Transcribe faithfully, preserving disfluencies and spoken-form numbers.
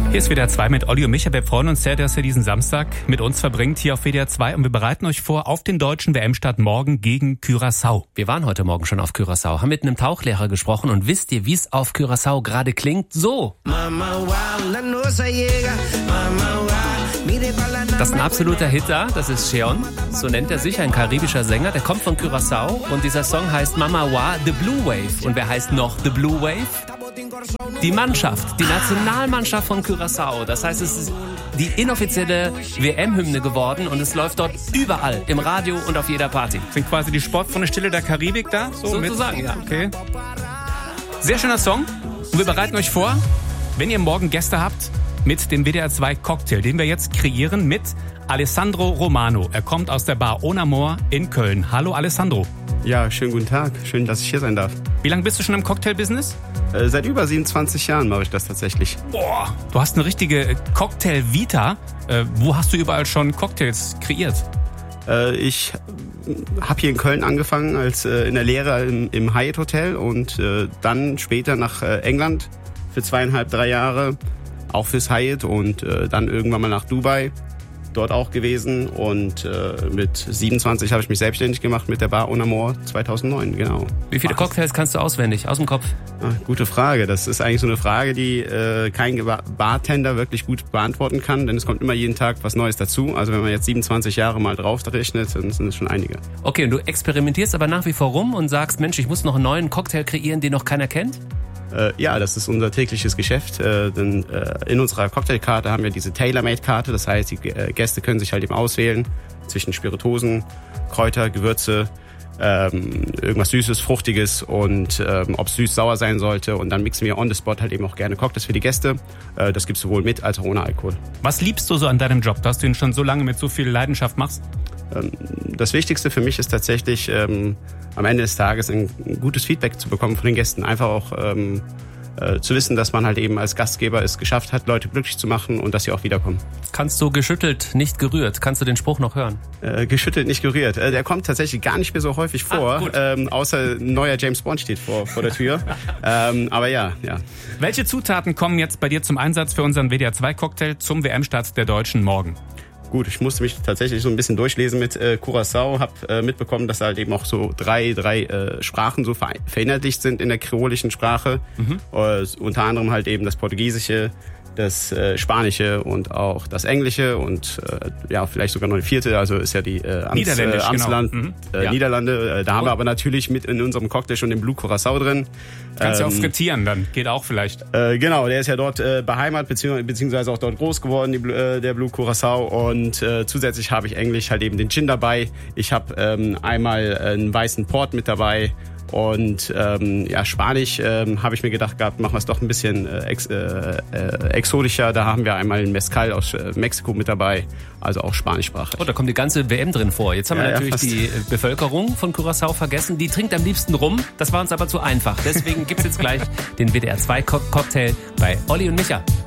Hier ist W D R zwei mit Olli und Micha. Wir freuen uns sehr, dass ihr diesen Samstag mit uns verbringt hier auf W D R zwei und wir bereiten euch vor auf den deutschen W M-Start morgen gegen Curaçao. Wir waren heute Morgen schon auf Curaçao, haben mit einem Tauchlehrer gesprochen und wisst ihr, wie es auf Curaçao gerade klingt? So. Das ist ein absoluter Hit da, das ist Cheon, so nennt er sich, ein karibischer Sänger, der kommt von Curaçao und dieser Song heißt Mama Wa, The Blue Wave. Und wer heißt noch The Blue Wave? Die Mannschaft, die Nationalmannschaft von Curaçao. Das heißt, es ist die inoffizielle W M-Hymne geworden und es läuft dort überall, im Radio und auf jeder Party. Sind quasi die Sportfreunde Stille der Karibik da? So sozusagen, ja. Okay. Sehr schöner Song und wir bereiten euch vor, wenn ihr morgen Gäste habt, mit dem W D R zwei Cocktail, den wir jetzt kreieren mit Alessandro Romano. Er kommt aus der Bar Onamor in Köln. Hallo Alessandro. Ja, schönen guten Tag. Schön, dass ich hier sein darf. Wie lange bist du schon im Cocktail-Business? Äh, seit über siebenundzwanzig Jahren mache ich das tatsächlich. Boah, du hast eine richtige Cocktail-Vita. Äh, wo hast du überall schon Cocktails kreiert? Äh, ich habe hier in Köln angefangen als äh, in der Lehre im, im Hyatt Hotel und äh, dann später nach äh, England für zweieinhalb, drei Jahre. Auch fürs Hyatt und äh, dann irgendwann mal nach Dubai, dort auch gewesen. Und äh, mit siebenundzwanzig habe ich mich selbstständig gemacht mit der Bar Onamor zweitausendneun, genau. Wie viele Cocktails kannst du auswendig, aus dem Kopf? Ah, gute Frage. Das ist eigentlich so eine Frage, die äh, kein Bartender wirklich gut beantworten kann, denn es kommt immer jeden Tag was Neues dazu. Also wenn man jetzt siebenundzwanzig Jahre mal drauf rechnet, dann sind es schon einige. Okay, und du experimentierst aber nach wie vor rum und sagst, Mensch, ich muss noch einen neuen Cocktail kreieren, den noch keiner kennt? Äh, ja, das ist unser tägliches Geschäft, äh, denn äh, in unserer Cocktailkarte haben wir diese Tailor-Made-Karte, das heißt, die äh, Gäste können sich halt eben auswählen zwischen Spirituosen, Kräuter, Gewürze, ähm, irgendwas Süßes, Fruchtiges und ähm, ob es süß-sauer sein sollte und dann mixen wir on the spot halt eben auch gerne Cocktails für die Gäste. Äh, das gibt's sowohl mit als auch ohne Alkohol. Was liebst du so an deinem Job, dass du ihn schon so lange mit so viel Leidenschaft machst? Ähm, das Wichtigste für mich ist tatsächlich ähm, am Ende des Tages ein gutes Feedback zu bekommen von den Gästen. Einfach auch ähm, äh, zu wissen, dass man halt eben als Gastgeber es geschafft hat, Leute glücklich zu machen und dass sie auch wiederkommen. Kannst du geschüttelt, nicht gerührt? Kannst du den Spruch noch hören? Äh, geschüttelt, nicht gerührt. Äh, der kommt tatsächlich gar nicht mehr so häufig vor, ah, ähm, außer ein neuer James Bond steht vor, vor der Tür. ähm, aber ja, ja. Welche Zutaten kommen jetzt bei dir zum Einsatz für unseren W D R zwei Cocktail zum W M-Start der Deutschen morgen? Gut, ich musste mich tatsächlich so ein bisschen durchlesen mit äh, Curaçao, habe äh, mitbekommen, dass da halt eben auch so drei drei äh, Sprachen so verinnerlicht sind in der kreolischen Sprache. Mhm. Äh, unter anderem halt eben das Portugiesische, das äh, Spanische und auch das Englische und äh, ja vielleicht sogar noch eine vierte, also ist ja die äh, Amts, äh, Amtsland genau. mhm. äh, ja. Niederlande. Äh, da haben wir aber natürlich mit in unserem Cocktail schon den Blue Curaçao drin. Kannst du ähm, ja auch frittieren, dann geht auch vielleicht. Äh, genau, der ist ja dort äh, beheimatet beziehungsweise, beziehungsweise auch dort groß geworden, die, äh, der Blue Curaçao. Und äh, zusätzlich habe ich Englisch halt eben den Gin dabei. Ich habe ähm, einmal einen weißen Port mit dabei. Und ähm, ja, Spanisch ähm, habe ich mir gedacht gehabt, machen wir es doch ein bisschen äh, ex, äh, äh, exotischer. Da haben wir einmal einen Mezcal aus äh, Mexiko mit dabei, also auch spanischsprachig. Oh, da kommt die ganze W M drin vor. Jetzt haben ja, wir natürlich ja, die Bevölkerung von Curaçao vergessen. Die trinkt am liebsten rum. Das war uns aber zu einfach. Deswegen gibt's jetzt gleich den W D R zwei Cocktail bei Olli und Micha.